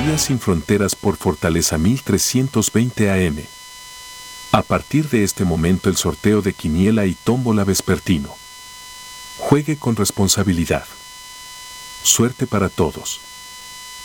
Sabiduría sin fronteras por Fortaleza 1320 AM. A partir de este momento el sorteo de quiniela y tómbola vespertino. Juegue con responsabilidad. Suerte para todos.